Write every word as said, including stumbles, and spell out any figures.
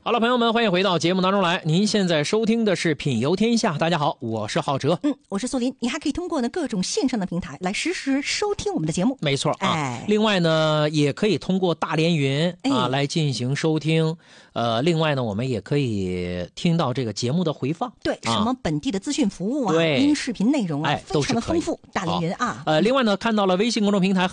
好了，朋友们，欢迎回到节目当中来。您现在收听的是《品游天下》，大家好，我是浩哲， 嗯，我是苏林。你还可以通过呢各种线上的平台来实时收听我们的节目。 没错啊。 哎， 另外呢，也可以通过大连云啊、 哎、 来进行收听。呃，另外呢，我们也可以听到这个节目的回放。 对， 啊、 什么本地的资讯服务啊， 对音视频内容啊， 哎， 非常的丰富。大连云啊。 呃，另外呢，看到了微信公众平台